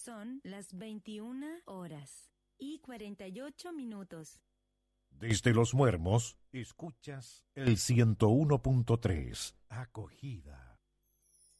Son las 21:48. Desde Los Muermos, escuchas el 101.3. Acogida.